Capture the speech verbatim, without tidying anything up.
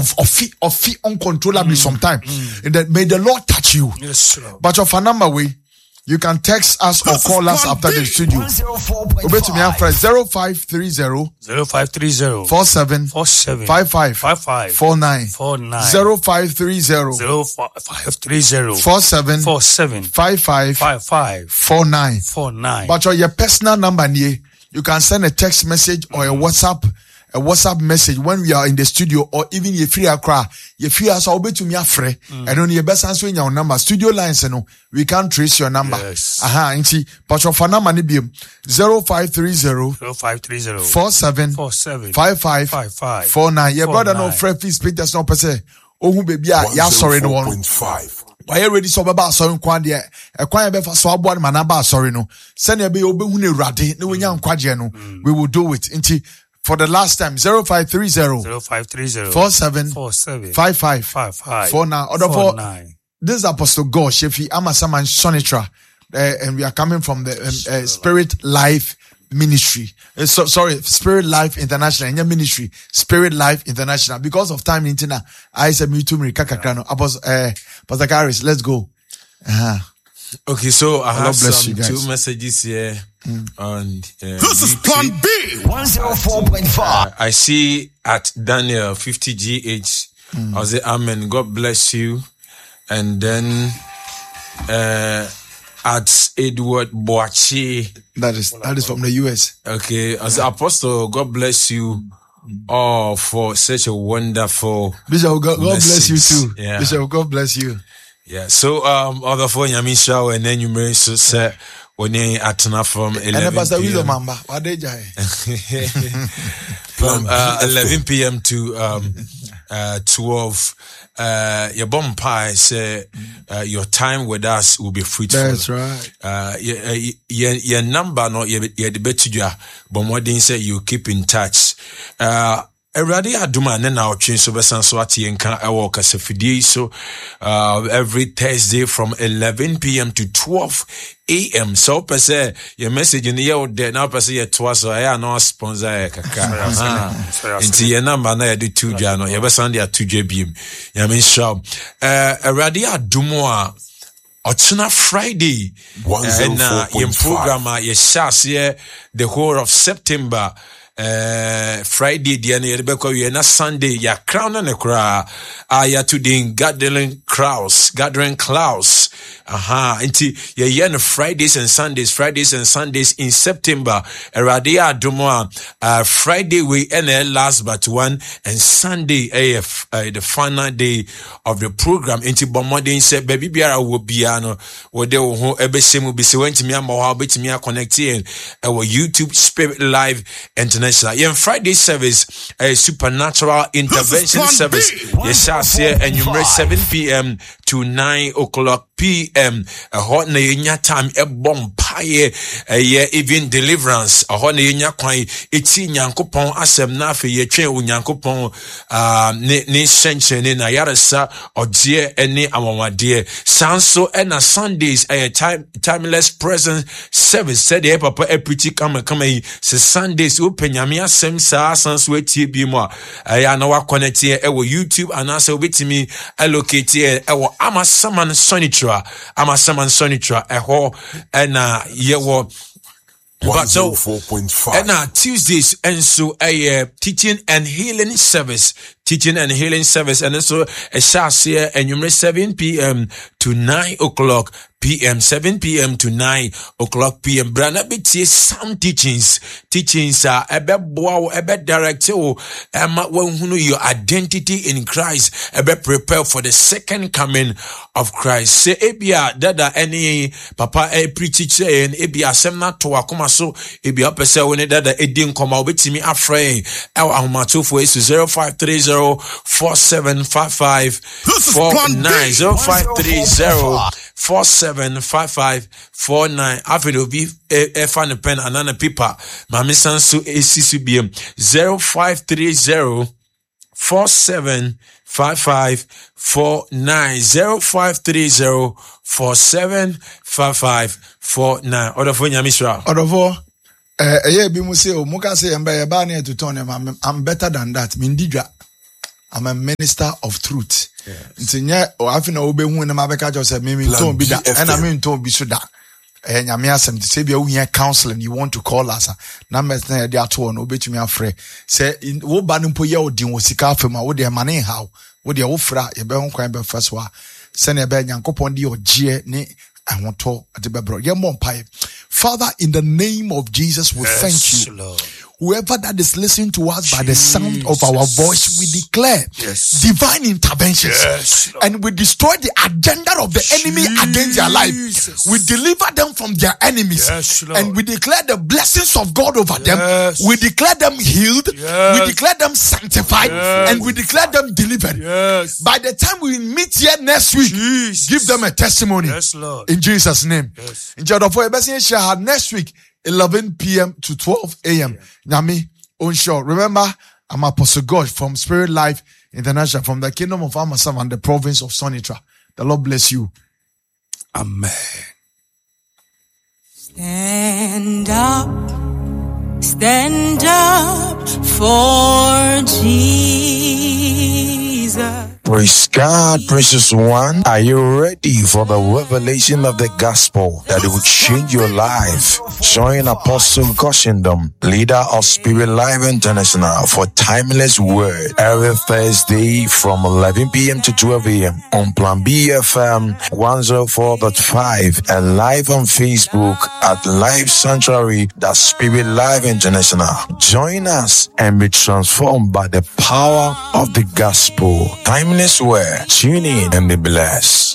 of feet of feet uncontrollably mm. sometimes. Mm. And that may the Lord touch you. Yes, sir. But of a number way, you can text us or call us after the studio. Obey to me and friends zero five three zero zero five three zero four seven four seven five five five five four nine four nine zero five three zero zero five three zero four seven four seven five five five five four nine four nine. But your personal number near, you can send a text message or a WhatsApp a WhatsApp message when we are in the studio, or even if free Accra, if you are so obey to me afre, and on your best answer in your number, studio lines, you know, we can't trace your number. Yes. Aha, inchi, but your phone number be zero five three zero zero five three zero four seven four seven five five five five four nine. Your brother no friend, please speak that's no per se. Oh, baby, yeah, sorry, no one. Why you ready so about sorry kwande e kwan be fa so abo na ba sorry no. Send e be obehu ne rade ne wonya nkwaje no. We will do it. Inchi for the last time, zero five three zero zero five three zero four seven four seven five five five five four nine. Order for this is Apostle God Shefi Amasaman Sonitra, uh, and we are coming from the um, uh, Spirit Life Ministry. Uh, so, sorry, Spirit Life International. In your ministry, Spirit Life International. Because of time, Intina, I said me too many kakakrano. Apostle, uh, Pastor Karis, let's go. Uh-huh. Okay, so I have some you two messages here. Mm. On, uh, this is Plan B one oh four point five. Uh, I see at Daniel fifty G H. Mm. I say Amen. God bless you. And then uh, at Edward Boachi. That is that is from the U S. Okay, as yeah. Apostle, God bless you. Oh, for such a wonderful Bishop. God, God bless you too. Yeah. Bishop, God bless you. Yeah. So um, other for Yamin Show and then you may so say. When you atena from eleven from uh, eleven p.m. to um, uh, twelve, uh, your bomb pie say uh, your time with us will be fruitful. That's right. Uh, your, your, your number, no, your the bet you, but what they say you keep in touch. Uh, Everybody aduma ne na otwe so besan so ate enka ewo kasafidie so uh every Thursday from eleven p.m. to twelve a.m. So per se your message in the there now per se your twice so I no sponsor e kaka into your number na dey two dwa no your besan dey two dwa biem ya mean sure uh everybody adumo a Ochuna Friday and uh, your program uh, your share the whole of September. Uh, Friday, the end we na Sunday, ya crown and a cra, ah, ya to the gathering crowds, gathering clouds. Aha, until ya yen Fridays and Sundays, Fridays and Sundays in September. Eradia Dumoa, uh, Friday we end last but one, and Sunday, uh, uh, the final day of the program. Into Bomodin said, baby, biara will be ano, or they will ebesem will be so went to me, or bit me connecting our YouTube Spirit Live International. Yeah, Friday service, a supernatural intervention service. Yes, I say, and you reach seven p.m. to nine o'clock p.m. A hot na time a bomb pie, a year even deliverance. A hot na kwai iti nyankopon asem na fe ye twen unyankopon uh ne ne shenchen ne na yaresa odie ene amamade. Sanso and a Sundays a time timeless presence service. Said the papa a pretty come come se Sundays open nyame asem sa sanso etie bi mo a na wa connect e wo YouTube anasa obetimi allocate e wo Amasaman Sonitra Amasaman Sonitra eho na ye wo one oh four point five. And now Tuesdays and so a uh, teaching and healing service, teaching and healing service, and also a shas here and you seven p.m. to nine o'clock p.m. seven p.m. to nine o'clock p.m. Brana bit some teachings, teachings are a bit wow, a bit direct to your identity in Christ, a bit prepare for the second coming of Christ. Say ebia dada any papa a preach saying ebia semna to akoma so ebia pese when dada edin koma obetimi afraid el ahmato for is zero five three zero four seven five five four nine zero five three zero four seven five five four nine. After will be a fan pen and another paper. Mami Sansu A C C B M zero five three zero four seven five five four nine zero five three zero four seven five five four nine. Order for Yamisra. Order for eh eh bi mu say o mu ka say emba e ba na to turn I'm better than that. Mindidwa. I'm a minister of truth. Nti nye afi na obe hu na mabeka jo say me me ton bi da and I mean ton bi so da. Eh nyame asem to say be hu here counseling you want to call us. Na me na dey ato no obetumi afre. Say wo ba no mpo ye odin wo sika afema wo de mane how. Wo de wo fra ye be hu kwan be fa so a. Se na be nyankopon de ogie ne ahonto ade be bro. Ye mo mpai. Father, in the name of Jesus, we Yes, thank you. Lord. Whoever that is listening to us by the sound of our voice, we declare Yes. divine interventions. Yes, Lord. And we destroy the agenda of the enemy against their life. Jesus. We deliver them from their enemies. Yes, Lord. And we declare the blessings of God over Yes. them. We declare them healed. Yes. We declare them sanctified. Yes. And we declare them delivered. Yes. By the time we meet here next week, Jesus. give them a testimony. Yes, Lord. In Jesus' name. Yes. In Jadofo, Ebesi share next week, eleven p.m. to twelve a.m. Nyami, unsure. Remember, I'm Apostle God from Spirit Life International, from the Kingdom of Amasam and the province of Sonitra. The Lord bless you. Amen. Stand up, stand up for Jesus. Praise God, precious one. Are you ready for the revelation of the gospel that will change your life? Join Apostle Goshindom, leader of Spirit Life International, for timeless word every Thursday from eleven p.m. to twelve a.m. on Plan B F M one oh four point five and live on Facebook at Life Sanctuary, the Spirit Life International. Join us and be transformed by the power of the gospel. Timeless word. Tune in and be blessed.